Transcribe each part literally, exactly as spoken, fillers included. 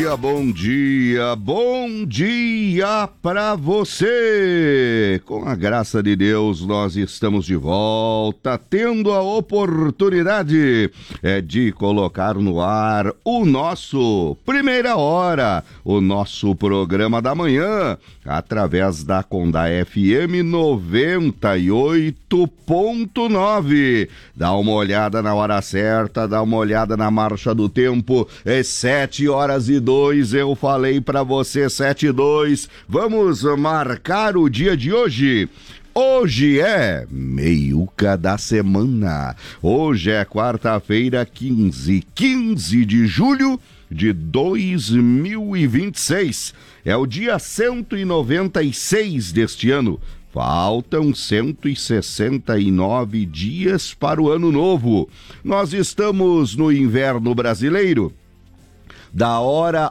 dia, bom dia, bom dia pra você! Com a graça de Deus, nós estamos de volta, tendo a oportunidade é, de colocar no ar o nosso Primeira Hora, o nosso programa da manhã, através da Condá F M noventa e oito ponto nove. Dá uma olhada na hora certa, dá uma olhada na marcha do tempo, é sete horas e dois, eu falei pra você, sete e dois. Vamos marcar o dia de hoje. Hoje é meiuca da semana. Hoje é quarta-feira, quinze, quinze de julho de dois mil e vinte e seis. É o dia cento e noventa e seis deste ano. Faltam cento e sessenta e nove dias para o ano novo. Nós estamos no inverno brasileiro, da hora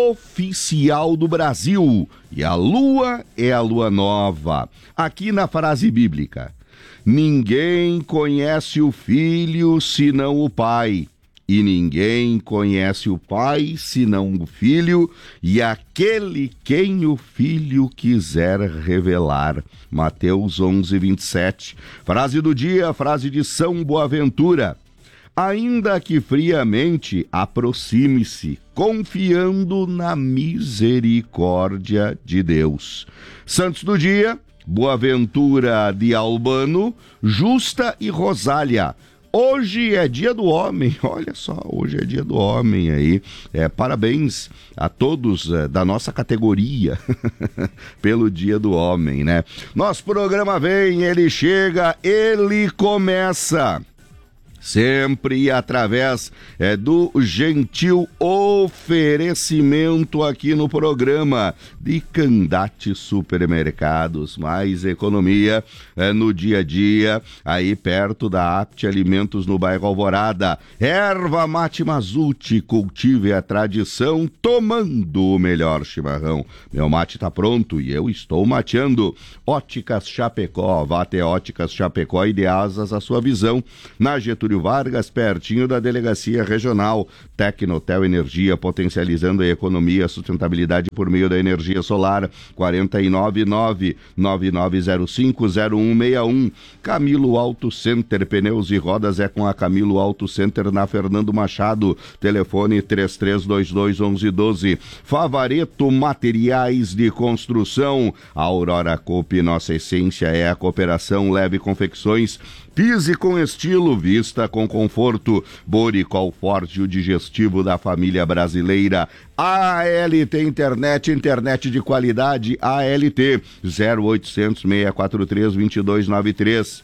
oficial do Brasil, e a lua é a lua nova. Aqui na frase bíblica: ninguém conhece o filho senão o pai, e ninguém conhece o pai senão o filho, e aquele quem o filho quiser revelar. Mateus onze, vinte e sete. Frase do dia, frase de São Boaventura: ainda que friamente, aproxime-se, confiando na misericórdia de Deus. Santos do dia: Boaventura de Albano, Justa e Rosália. Hoje é dia do homem, olha só, hoje é dia do homem aí. É, parabéns a todos é, da nossa categoria pelo dia do homem, né? Nosso programa vem, ele chega, ele começa. Sempre através é, do gentil oferecimento aqui no programa de Candate Supermercados, mais economia é, no dia a dia, aí perto da Apt Alimentos no bairro Alvorada. Erva Mate Mazuti, cultive a tradição tomando o melhor chimarrão. Meu mate tá pronto e eu estou mateando. Óticas Chapecó, vá até Óticas Chapecó e dê asas à sua visão. Na Getúlio Vargas, pertinho da Delegacia Regional. Tecnotel Energia, potencializando a economia e a sustentabilidade por meio da energia solar. Quatro nove nove, nove nove zero cinco, zero um seis um. Camilo Auto Center, pneus e rodas é com a Camilo Auto Center na Fernando Machado. Telefone três três dois dois, onze doze. Favareto Materiais de Construção. Aurora Coop, nossa essência é a cooperação. Leve confecções. Pise com estilo, vista com conforto. Boricol Forte, o digestivo da família brasileira. A L T Internet, internet de qualidade. A L T zero oitocentos, seis quatro três, dois dois nove três.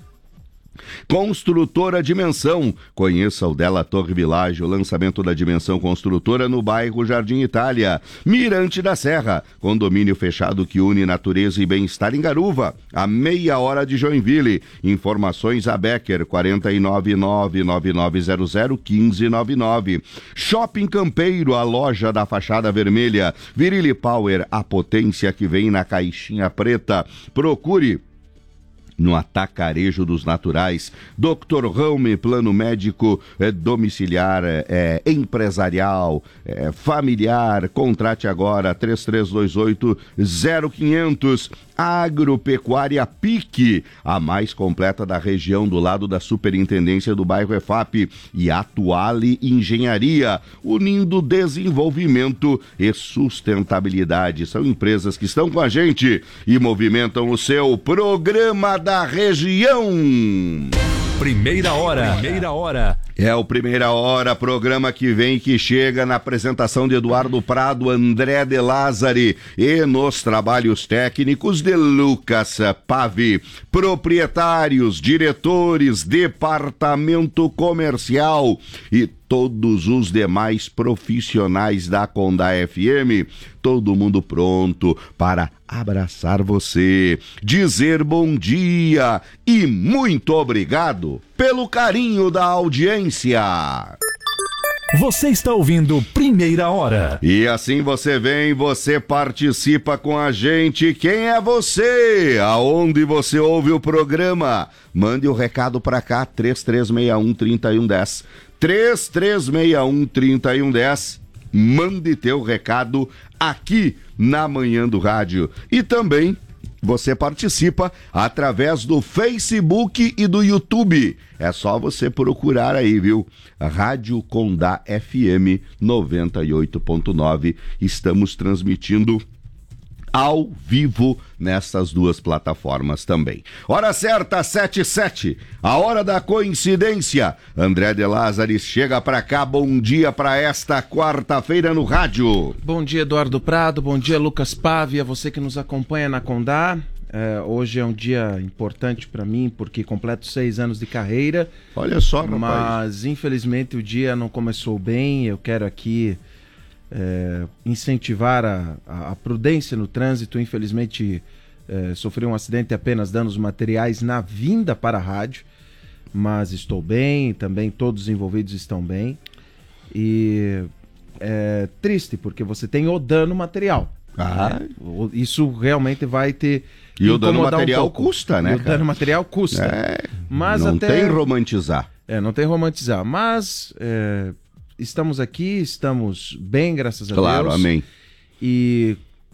Construtora Dimensão, conheça o Della Torre Village, o lançamento da Dimensão Construtora no bairro Jardim Itália. Mirante da Serra, condomínio fechado que une natureza e bem-estar em Garuva, a meia hora de Joinville. Informações a Becker, quatro nove nove, nove nove zero zero, um cinco nove nove. Shopping Campeiro, a loja da fachada vermelha. Virile Power, a potência que vem na caixinha preta. Procure no Atacarejo dos Naturais. doutor Raume, plano médico é, domiciliar, é, empresarial, é, familiar. Contrate agora, três três dois oito, zero quinhentos. Agropecuária Pique, a mais completa da região, do lado da Superintendência do bairro E F A P. E Atuale Engenharia, unindo desenvolvimento e sustentabilidade. São empresas que estão com a gente e movimentam o seu programa da região. Primeira hora. Primeira hora. É o Primeira Hora, programa que vem e que chega na apresentação de Eduardo Prado, André de Lázari e nos trabalhos técnicos de Lucas Pavi. Proprietários, diretores, departamento comercial e todos os demais profissionais da Condá F M, todo mundo pronto para abraçar você, dizer bom dia e muito obrigado pelo carinho da audiência. Você está ouvindo Primeira Hora. E assim você vem, você participa com a gente. Quem é você? Aonde você ouve o programa? Mande o um recado para cá, três três seis um, três um um zero. três três seis um, três um um zero. mande teu recado aqui na Manhã do Rádio. E também você participa através do Facebook e do YouTube. É só você procurar aí, viu? Rádio Condá F M noventa e oito ponto nove. Estamos transmitindo ao vivo nessas duas plataformas também. Hora certa, sete e sete, a hora da coincidência. André de Lázari chega pra cá. Bom dia pra esta quarta-feira no rádio. Bom dia, Eduardo Prado. Bom dia, Lucas Pávia, você que nos acompanha na Condá. É, hoje é um dia importante pra mim porque completo seis anos de carreira. Olha só, rapaz. Mas infelizmente o dia não começou bem. Eu quero aqui É, incentivar a, a, a prudência no trânsito. Infelizmente é, sofri um acidente, apenas danos materiais na vinda para a rádio, mas estou bem, também todos os envolvidos estão bem. E é triste porque você tem o dano material. Ah. Né? Isso realmente vai ter. E o dano material um custa, né? E o dano material custa. É, mas não até... tem romantizar. É, não tem romantizar, mas é, estamos aqui, estamos bem, graças a claro, Deus. Claro, amém. E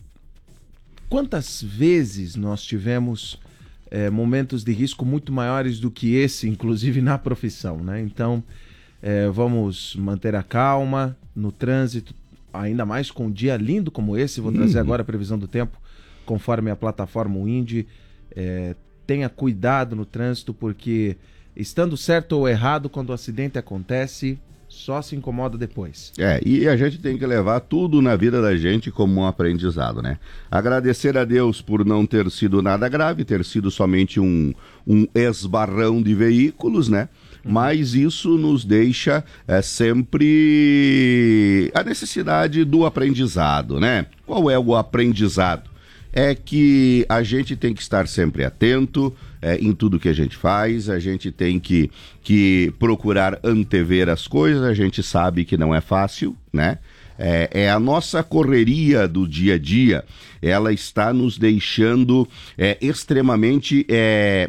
quantas vezes nós tivemos é, momentos de risco muito maiores do que esse, inclusive na profissão, né? Então, é, vamos manter a calma no trânsito, ainda mais com um dia lindo como esse. Vou trazer uhum. agora a previsão do tempo, conforme a plataforma Windy. É, tenha cuidado no trânsito, porque estando certo ou errado, quando o acidente acontece, só se incomoda depois. É, e a gente tem que levar tudo na vida da gente como um aprendizado, né? Agradecer a Deus por não ter sido nada grave, ter sido somente um, um esbarrão de veículos, né? Uhum. Mas isso nos deixa é, sempre a necessidade do aprendizado, né? Qual é o aprendizado? É que a gente tem que estar sempre atento é, em tudo que a gente faz, a gente tem que, que procurar antever as coisas, a gente sabe que não é fácil, né? É, é a nossa correria do dia a dia, ela está nos deixando é, extremamente é,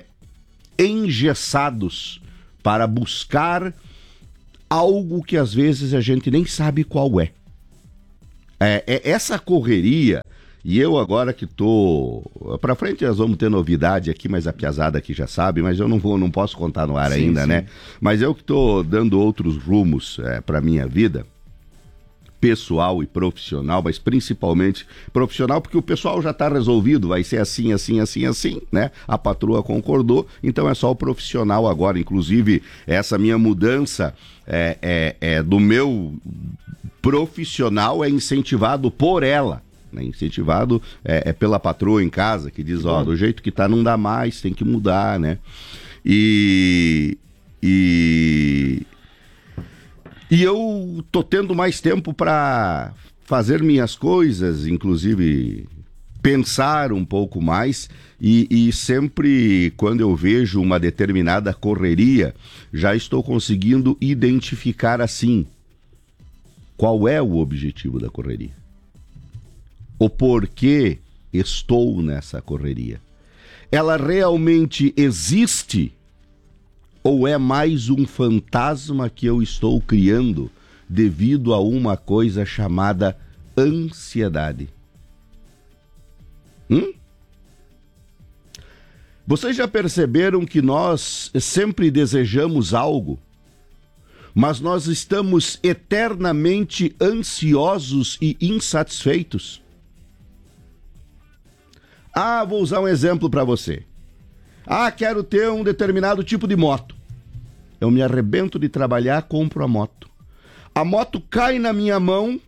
engessados para buscar algo que às vezes a gente nem sabe qual é. É, é essa correria. E eu agora que tô pra frente, nós vamos ter novidade aqui, mas a piazada aqui já sabe, mas eu não vou, não posso contar no ar sim, ainda, sim. né? Mas eu que tô dando outros rumos é, pra minha vida, pessoal e profissional, mas principalmente profissional, porque o pessoal já tá resolvido, vai ser assim, assim, assim, assim, né? A patroa concordou, então é só o profissional agora. Inclusive, essa minha mudança é, é, é do meu profissional é incentivado por ela. Né, incentivado é, é pela patroa em casa, que diz, ó, do jeito que tá não dá mais, tem que mudar, né? E, e, e eu tô tendo mais tempo para fazer minhas coisas, inclusive pensar um pouco mais, e, e sempre quando eu vejo uma determinada correria, já estou conseguindo identificar assim, qual é o objetivo da correria. O porquê estou nessa correria. Ela realmente existe ou é mais um fantasma que eu estou criando devido a uma coisa chamada ansiedade? Hum? Vocês já perceberam que nós sempre desejamos algo, mas nós estamos eternamente ansiosos e insatisfeitos? Ah, vou usar um exemplo para você. Ah, quero ter um determinado tipo de moto. Eu me arrebento de trabalhar, compro a moto. A moto cai na minha mão,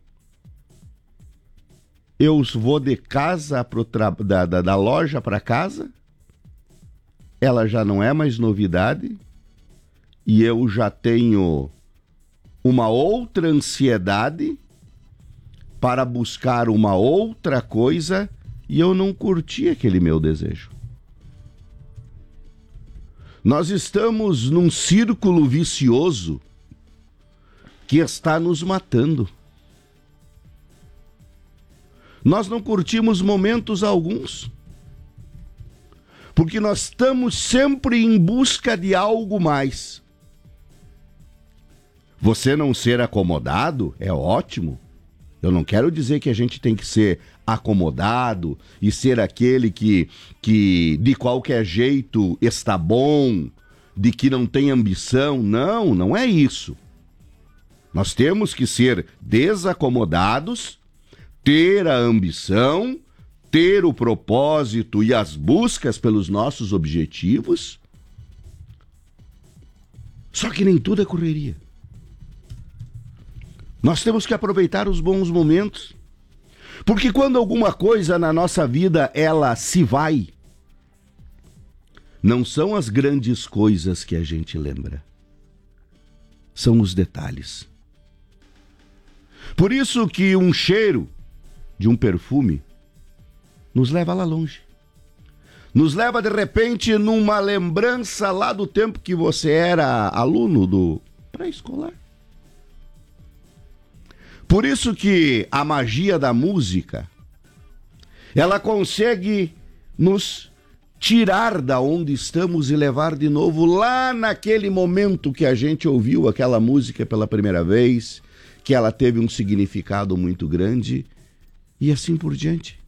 eu vou de casa pro tra... da, da, da loja para casa, ela já não é mais novidade, e eu já tenho uma outra ansiedade para buscar uma outra coisa, e eu não curti aquele meu desejo. Nós estamos num círculo vicioso que está nos matando. Nós não curtimos momentos alguns, porque nós estamos sempre em busca de algo mais. Você não ser acomodado é ótimo, Eu não quero dizer que a gente tem que ser acomodado e ser aquele que, que de qualquer jeito está bom, de que não tem ambição. Não, não é isso. Nós temos que ser desacomodados, ter a ambição, ter o propósito e as buscas pelos nossos objetivos. Só que nem tudo é correria. Nós temos que aproveitar os bons momentos. Porque quando alguma coisa na nossa vida, ela se vai, não são as grandes coisas que a gente lembra. São os detalhes. Por isso que um cheiro de um perfume nos leva lá longe. Nos leva, de repente, numa lembrança lá do tempo que você era aluno do pré-escolar. Por isso que a magia da música, ela consegue nos tirar da onde estamos e levar de novo lá naquele momento que a gente ouviu aquela música pela primeira vez, que ela teve um significado muito grande e assim por diante.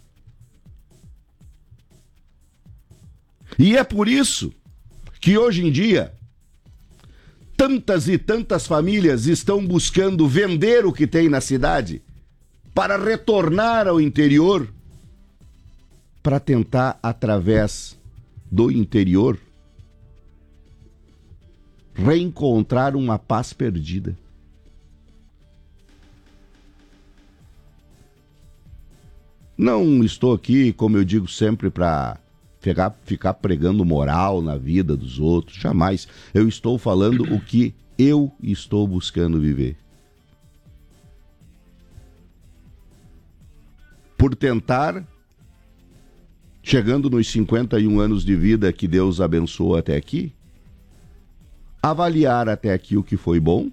E é por isso que hoje em dia tantas e tantas famílias estão buscando vender o que tem na cidade para retornar ao interior, para tentar, através do interior, reencontrar uma paz perdida. Não estou aqui, como eu digo sempre, para Ficar, ficar pregando moral na vida dos outros, jamais. Eu estou falando o que eu estou buscando viver. Por tentar, chegando nos cinquenta e um anos de vida que Deus abençoou até aqui, avaliar até aqui o que foi bom,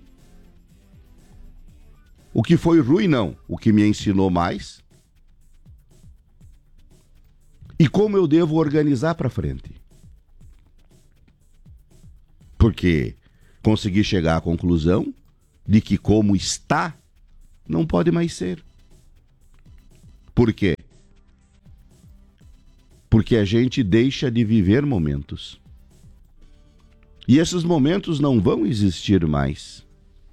o que foi ruim não, o que me ensinou mais, e como eu devo organizar para frente. Porque consegui chegar à conclusão de que como está, não pode mais ser. Por quê? Porque a gente deixa de viver momentos. E esses momentos não vão existir mais.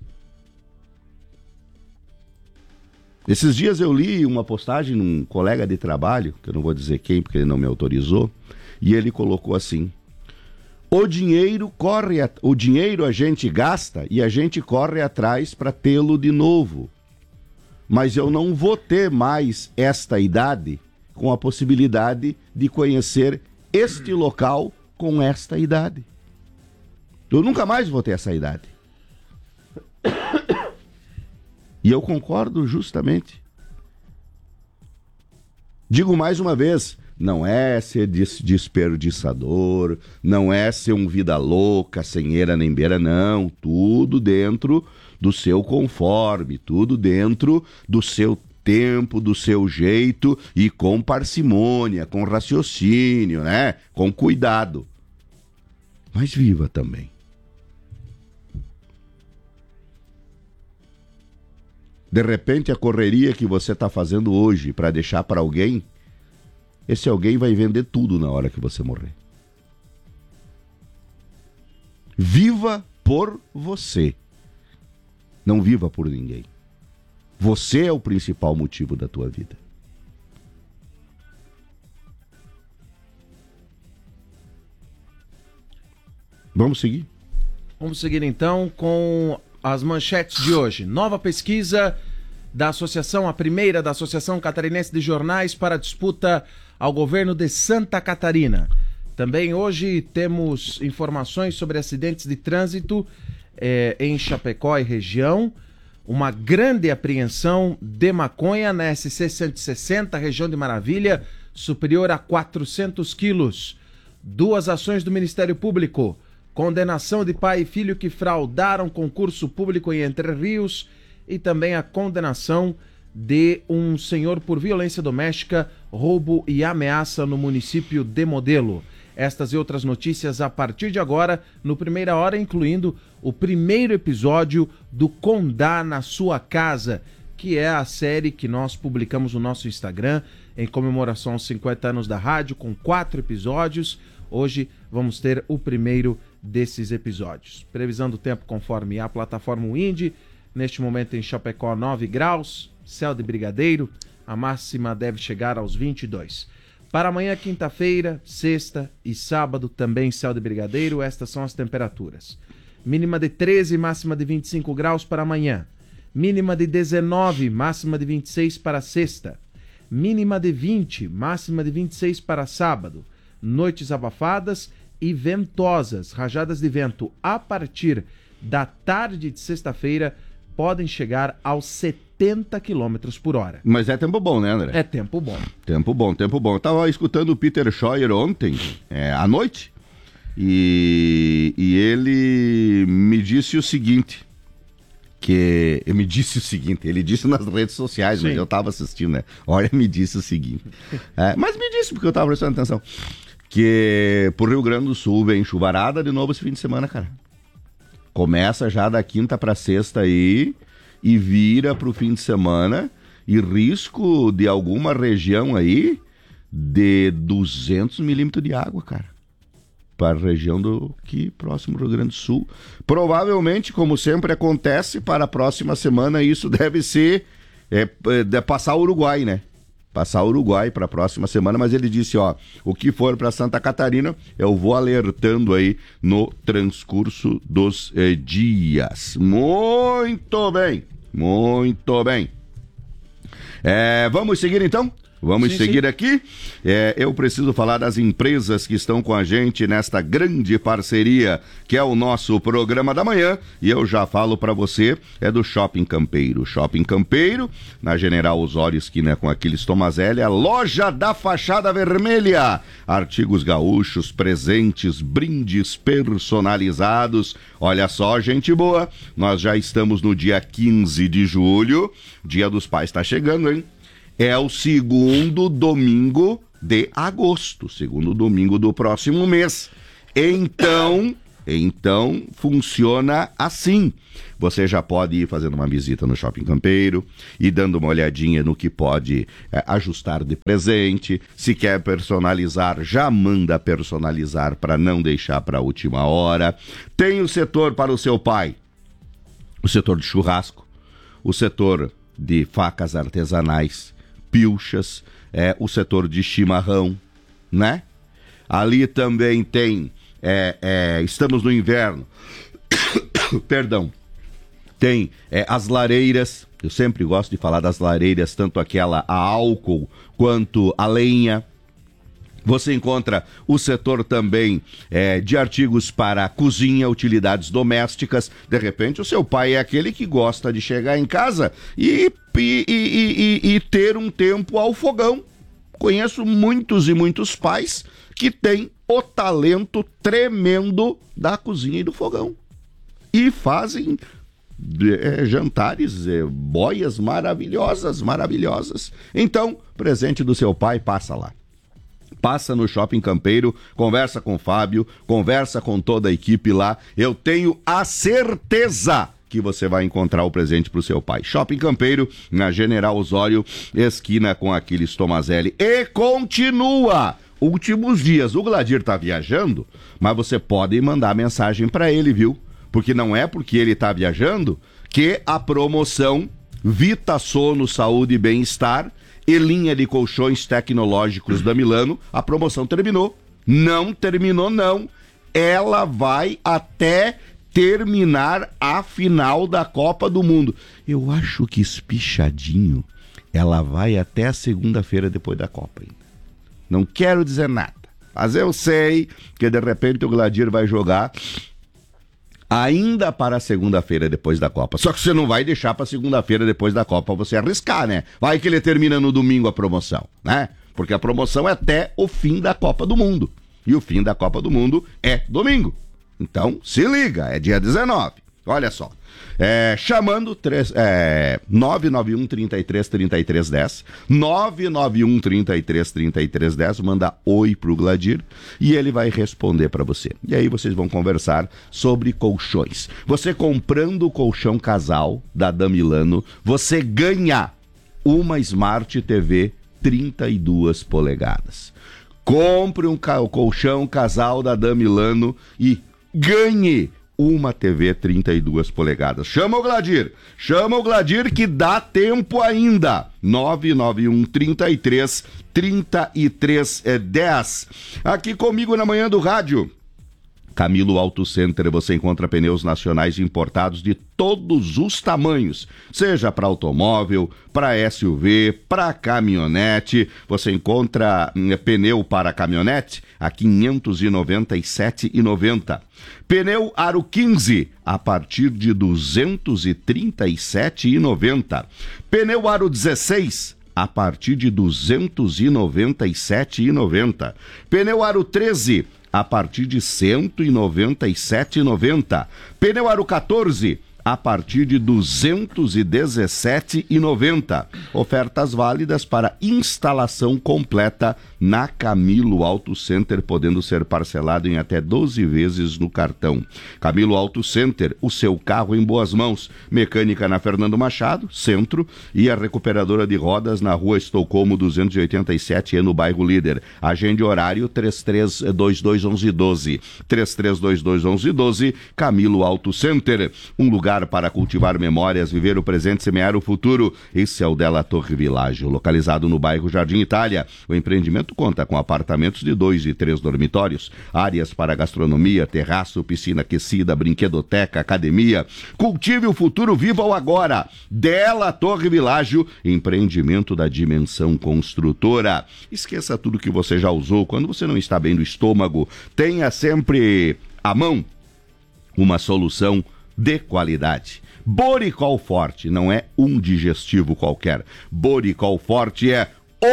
Esses dias eu li uma postagem num colega de trabalho, que eu não vou dizer quem, porque ele não me autorizou, e ele colocou assim: o dinheiro corre, a... o dinheiro a gente gasta e a gente corre atrás para tê-lo de novo. Mas eu não vou ter mais esta idade com a possibilidade de conhecer este local com esta idade. Eu nunca mais vou ter essa idade. E eu concordo justamente. Digo mais uma vez, não é ser desperdiçador, não é ser um vida louca, sem eira nem beira, não. Tudo dentro do seu conforme, tudo dentro do seu tempo, do seu jeito e com parcimônia, com raciocínio, né? Com cuidado. Mas viva também. De repente, a correria que você está fazendo hoje para deixar para alguém, esse alguém vai vender tudo na hora que você morrer. Viva por você. Não viva por ninguém. Você é o principal motivo da tua vida. Vamos seguir? Vamos seguir então com as manchetes de hoje. Nova pesquisa da Associação, a primeira da Associação Catarinense de Jornais para a disputa ao governo de Santa Catarina. Também hoje temos informações sobre acidentes de trânsito eh, em Chapecó e região. Uma grande apreensão de maconha na S C cento e sessenta, região de Maravilha, superior a quatrocentos quilos. Duas ações do Ministério Público. Condenação de pai e filho que fraudaram concurso público em Entre Rios e também a condenação de um senhor por violência doméstica, roubo e ameaça no município de Modelo. Estas e outras notícias a partir de agora, no Primeira Hora, incluindo o primeiro episódio do Condá na Sua Casa, que é a série que nós publicamos no nosso Instagram em comemoração aos cinquenta anos da rádio, com quatro episódios. Hoje vamos ter o primeiro desses episódios. Previsão do tempo conforme a plataforma Windy. Neste momento em Chapecó, nove graus, céu de brigadeiro. A máxima deve chegar aos vinte e dois. Para amanhã, quinta-feira, sexta e sábado, também céu de brigadeiro. Estas são as temperaturas. Mínima de treze, máxima de vinte e cinco graus para amanhã. Mínima de dezenove, máxima de vinte e seis para sexta. Mínima de vinte, máxima de vinte e seis para sábado. Noites abafadas e ventosas. Rajadas de vento a partir da tarde de sexta-feira podem chegar aos setenta quilômetros por hora. Mas é tempo bom, né, André? É tempo bom. Tempo bom, tempo bom. Eu tava escutando o Peter Scheuer ontem, é, à noite, e, e ele me disse o seguinte, que... Ele me disse o seguinte, ele disse nas redes sociais, Sim. mas eu tava assistindo, né? Olha, me disse o seguinte. É, mas me disse, porque eu tava prestando atenção, que pro Rio Grande do Sul vem chuvarada de novo esse fim de semana, cara. Começa já da quinta para sexta aí e vira pro fim de semana, e risco de alguma região aí de duzentos milímetros de água, cara, para a região do que próximo do Rio Grande do Sul. Provavelmente, como sempre acontece, para a próxima semana isso deve ser é, é, passar o Uruguai, né? Passar o Uruguai para a próxima semana, mas ele disse, ó, o que for para Santa Catarina, eu vou alertando aí no transcurso dos eh, dias. Muito bem, muito bem. É, vamos seguir então? Vamos sim, seguir sim. aqui. É, eu preciso falar das empresas que estão com a gente nesta grande parceria que é o nosso programa da manhã, e eu já falo para você, é do Shopping Campeiro. Shopping Campeiro, na General Osório, esquina com Aquiles Tomazelli, a loja da fachada vermelha. Artigos gaúchos, presentes, brindes personalizados. Olha só, gente boa, nós já estamos no dia quinze de julho, Dia dos Pais tá chegando, hein? É o segundo domingo de agosto, segundo domingo do próximo mês. Então, então funciona assim. Você já pode ir fazendo uma visita no Shopping Campeiro e dando uma olhadinha no que pode é, ajustar de presente. Se quer personalizar, já manda personalizar para não deixar para a última hora. Tem o setor para o seu pai, o setor de churrasco, o setor de facas artesanais, pilchas, é, o setor de chimarrão, né? Ali também tem, é, é, estamos no inverno, perdão, tem é, as lareiras, eu sempre gosto de falar das lareiras, tanto aquela a álcool quanto a lenha. Você encontra o setor também é, de artigos para cozinha, utilidades domésticas. De repente, o seu pai é aquele que gosta de chegar em casa e, e, e, e, e ter um tempo ao fogão. Conheço muitos e muitos pais que têm o talento tremendo da cozinha e do fogão. E fazem é, jantares, é, boias maravilhosas, maravilhosas. Então, presente do seu pai, passa lá. Passa no Shopping Campeiro, conversa com o Fábio, conversa com toda a equipe lá. Eu tenho a certeza que você vai encontrar o presente para o seu pai. Shopping Campeiro, na General Osório, esquina com Aquiles Tomazelli. E continua! Últimos dias, o Gladir tá viajando, mas você pode mandar mensagem para ele, viu? Porque não é porque ele tá viajando que a promoção Vita Sono Saúde e Bem-Estar e linha de colchões tecnológicos da Milano, a promoção terminou. Não terminou, não. Ela vai até terminar a final da Copa do Mundo. Eu acho que espichadinho, ela vai até a segunda-feira depois da Copa ainda. Não quero dizer nada, mas eu sei que de repente o Gladir vai jogar ainda para a segunda-feira depois da Copa. Só que você não vai deixar para segunda-feira depois da Copa você arriscar, né? Vai que ele termina no domingo a promoção, né? Porque a promoção é até o fim da Copa do Mundo. E o fim da Copa do Mundo é domingo. Então, se liga, é dia dezenove. olha só. É, chamando três, é, nove nove um, trinta e três, trinta e três, dez, nove nove um, trinta e três, trinta e três, dez, manda oi pro Gladir e ele vai responder para você. E aí vocês vão conversar sobre colchões. Você comprando o colchão casal da Damilano, você ganha uma Smart T V trinta e duas polegadas. Compre um ca- colchão casal da Damilano e ganhe uma T V trinta e duas polegadas. Chama o Gladir, chama o Gladir que dá tempo ainda. nove nove um, trinta e três, trinta e três, dez. Aqui comigo na manhã do rádio. Camilo Auto Center, você encontra pneus nacionais importados de todos os tamanhos, seja para automóvel, para S U V, para caminhonete. Você encontra hum, pneu para caminhonete a quinhentos e noventa e sete reais e noventa centavos. Pneu Aro quinze a partir de duzentos e trinta e sete reais e noventa centavos. Pneu Aro dezesseis a partir de duzentos e noventa e sete reais e noventa centavos. Pneu Aro treze a partir de cento e noventa e sete reais e noventa centavos. Pneu Aro quatorze a partir de duzentos e dezessete reais e noventa centavos. Ofertas válidas para instalação completa na Camilo Auto Center, podendo ser parcelado em até doze vezes no cartão. Camilo Auto Center, o seu carro em boas mãos. Mecânica na Fernando Machado, centro, e a recuperadora de rodas na Rua Estocolmo duzentos e oitenta e sete e no bairro Líder. Agende horário três três dois dois, onze doze. três três dois dois, onze doze. Camilo Auto Center, um lugar para cultivar memórias, viver o presente e semear o futuro. Esse é o Della Torre Világio, localizado no bairro Jardim Itália. O empreendimento conta com apartamentos de dois e três dormitórios, áreas para gastronomia, terraço, piscina aquecida, brinquedoteca, academia. Cultive o futuro, viva o agora. Della Torre Világio, empreendimento da Dimensão Construtora. Esqueça tudo que você já usou. Quando você não está bem do estômago, tenha sempre à mão uma solução de qualidade. Boricol Forte não é um digestivo qualquer. Boricol Forte é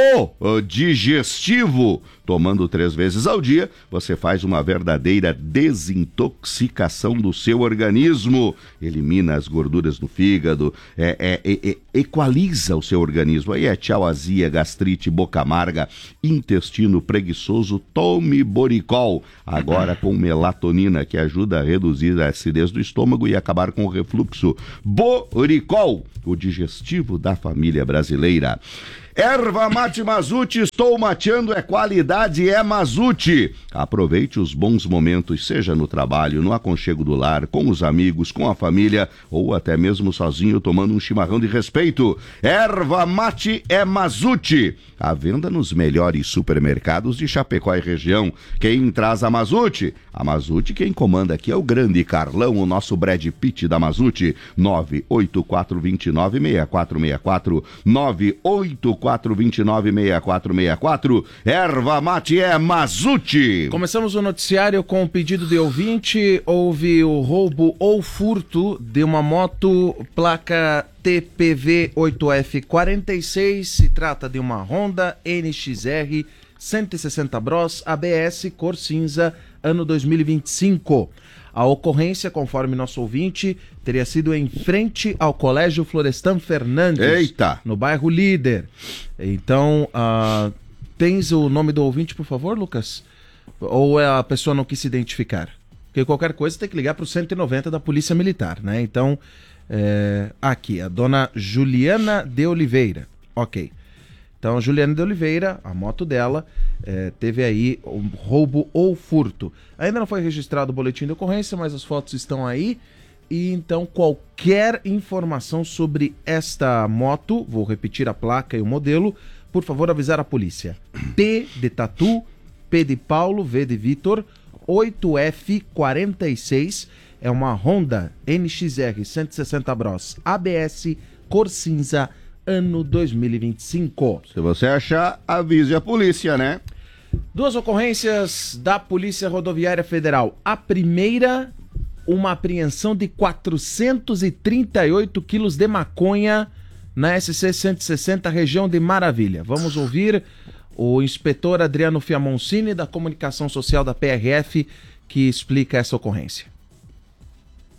o digestivo. Tomando três vezes ao dia, você faz uma verdadeira desintoxicação do seu organismo. Elimina as gorduras no fígado, é, é, é, é, equaliza o seu organismo. Aí é tchau azia, gastrite, boca amarga, intestino preguiçoso. Tome Boricol. Agora com melatonina, que ajuda a reduzir a acidez do estômago e acabar com o refluxo. Boricol, o digestivo da família brasileira. Erva Mate Mazute, estou mateando, é qualidade, é Mazute. Aproveite os bons momentos, seja no trabalho, no aconchego do lar, com os amigos, com a família ou até mesmo sozinho tomando um chimarrão de respeito. Erva Mate é Mazute. À venda nos melhores supermercados de Chapecó e região. Quem traz a Mazute? A Mazute, quem comanda aqui é o grande Carlão, o nosso Brad Pitt da Mazute. nove oito quatro dois nove, seis quatro seis quatro, nove oito quatro dois nove, seis quatro seis quatro. Erva Mate é Mazute. Começamos o noticiário com um pedido de ouvinte. Houve o roubo ou furto de uma moto placa T P V oito F quarenta e seis. Se trata de uma Honda N X R cento e sessenta Bros A B S cor cinza, ano dois mil e vinte e cinco. A ocorrência, conforme nosso ouvinte, teria sido em frente ao Colégio Florestan Fernandes. Eita! No bairro Líder. Então, uh, tens o nome do ouvinte, por favor, Lucas? Ou a pessoa não quis se identificar? Porque qualquer coisa tem que ligar para o cento e noventa da Polícia Militar, né? Então, é, aqui, a dona Juliana de Oliveira. Ok. Então, Juliana de Oliveira, a moto dela, é, teve aí um roubo ou furto. Ainda não foi registrado o boletim de ocorrência, mas as fotos estão aí. E então, qualquer informação sobre esta moto, vou repetir a placa e o modelo, por favor, avisar a polícia. T de Tatu, P de Paulo, V de Vitor, oito F quarenta e seis, é uma Honda N X R cento e sessenta Bros A B S, cor cinza, ano dois mil e vinte e cinco. Se você achar, avise a polícia, né? Duas ocorrências da Polícia Rodoviária Federal. A primeira, uma apreensão de quatrocentos e trinta e oito quilos de maconha na S C cento e sessenta, região de Maravilha. Vamos ouvir o inspetor Adriano Fiamoncini, da Comunicação Social da P R F, que explica essa ocorrência.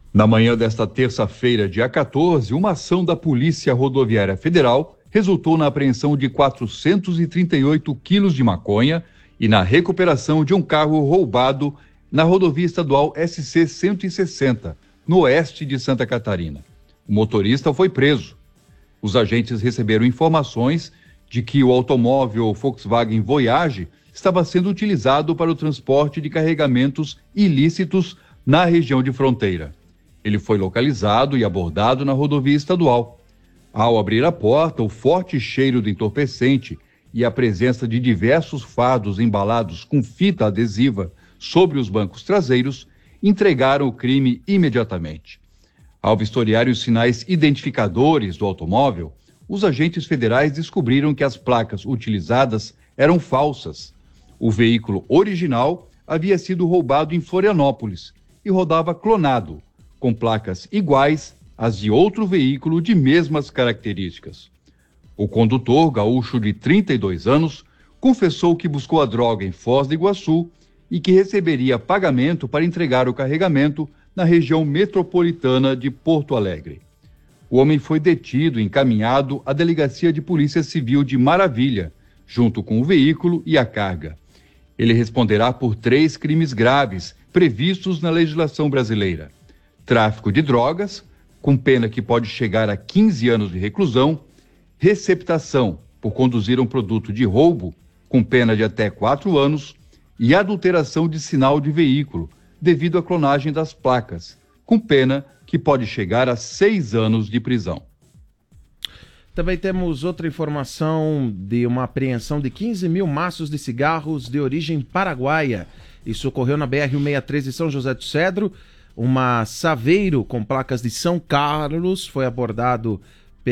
Na manhã desta terça-feira, dia quatorze, uma ação da Polícia Rodoviária Federal resultou na apreensão de quatrocentos e trinta e oito quilos de maconha e na recuperação de um carro roubado na rodovia estadual S C cento e sessenta, no oeste de Santa Catarina. O motorista foi preso. Os agentes receberam informações de que o automóvel Volkswagen Voyage estava sendo utilizado para o transporte de carregamentos ilícitos na região de fronteira. Ele foi localizado e abordado na rodovia estadual. Ao abrir a porta, o forte cheiro do entorpecente e a presença de diversos fardos embalados com fita adesiva sobre os bancos traseiros entregaram o crime imediatamente. Ao vistoriarem os sinais identificadores do automóvel, os agentes federais descobriram que as placas utilizadas eram falsas. O veículo original havia sido roubado em Florianópolis e rodava clonado, com placas iguais às de outro veículo de mesmas características. O condutor, gaúcho de trinta e dois anos, confessou que buscou a droga em Foz do Iguaçu e que receberia pagamento para entregar o carregamento na região metropolitana de Porto Alegre. O homem foi detido e encaminhado à Delegacia de Polícia Civil de Maravilha, junto com o veículo e a carga. Ele responderá por três crimes graves previstos na legislação brasileira: tráfico de drogas, com pena que pode chegar a quinze anos de reclusão; receptação por conduzir um produto de roubo, com pena de até quatro anos; e adulteração de sinal de veículo, devido à clonagem das placas, com pena que pode chegar a seis anos de prisão. Também temos outra informação de uma apreensão de quinze mil maços de cigarros de origem paraguaia. Isso ocorreu na B R cento e sessenta e três de São José do Cedro. Uma Saveiro com placas de São Carlos foi abordado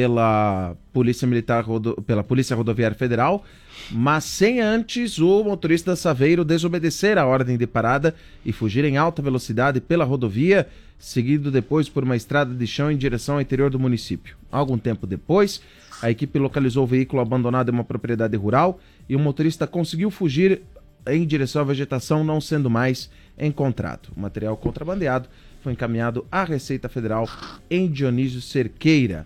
pela Polícia Militar, pela Polícia Rodoviária Federal, mas sem antes o motorista da Saveiro desobedecer a ordem de parada e fugir em alta velocidade pela rodovia, seguido depois por uma estrada de chão em direção ao interior do município. Algum tempo depois, a equipe localizou o veículo abandonado em uma propriedade rural e o motorista conseguiu fugir em direção à vegetação, não sendo mais encontrado. O material contrabandeado foi encaminhado à Receita Federal em Dionísio Cerqueira.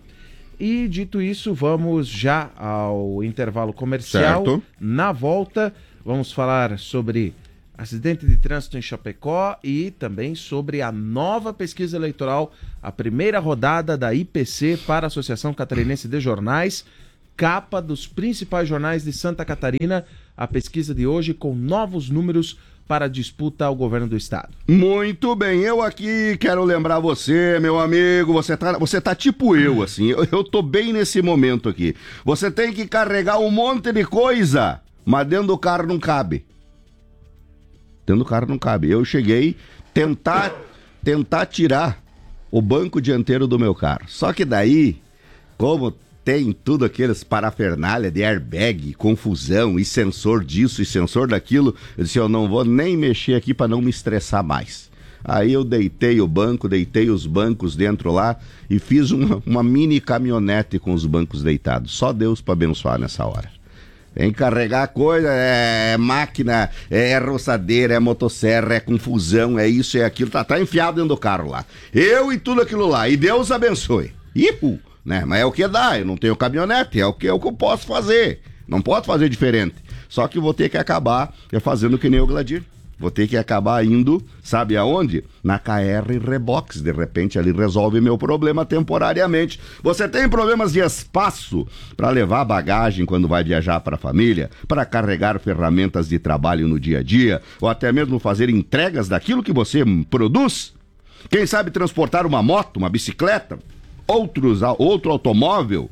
E dito isso, vamos já ao intervalo comercial. Certo. Na volta, vamos falar sobre acidente de trânsito em Chapecó e também sobre a nova pesquisa eleitoral, a primeira rodada da I P C para a Associação Catarinense de Jornais, capa dos principais jornais de Santa Catarina, a pesquisa de hoje com novos números para a disputa ao governo do estado. Muito bem, eu aqui quero lembrar você, meu amigo, você tá, você tá tipo eu, assim, eu, eu tô bem nesse momento aqui. Você tem que carregar um monte de coisa, mas dentro do carro não cabe. Dentro do carro não cabe. Eu cheguei tentar tentar tirar o banco dianteiro do meu carro. Só que daí, como tem tudo aqueles parafernália de airbag, confusão e sensor disso e sensor daquilo, eu disse, eu não vou nem mexer aqui para não me estressar mais. Aí eu deitei o banco, deitei os bancos dentro lá e fiz uma, uma mini caminhonete com os bancos deitados. Só Deus para abençoar nessa hora. Tem que carregar coisa, é máquina, é roçadeira, é motosserra, é confusão, é isso, é aquilo, tá, tá enfiado dentro do carro lá. Eu e tudo aquilo lá, e Deus abençoe. Ihu! Né? Mas é o que dá, eu não tenho caminhonete, é o que, é o que eu posso fazer, não posso fazer diferente, só que vou ter que acabar fazendo que nem o Gladir, vou ter que acabar indo, sabe aonde? Na K R Rebox, de repente ali resolve meu problema temporariamente. Você tem problemas de espaço para levar bagagem quando vai viajar para a família, para carregar ferramentas de trabalho no dia a dia, ou até mesmo fazer entregas daquilo que você produz? Quem sabe transportar uma moto, uma bicicleta, Outros, outro automóvel?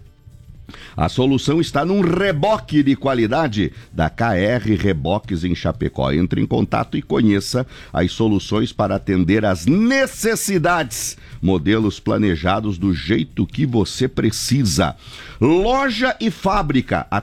A solução está num reboque de qualidade da K R Reboques em Chapecó. Entre em contato e conheça as soluções para atender às necessidades. Modelos planejados do jeito que você precisa. Loja e fábrica.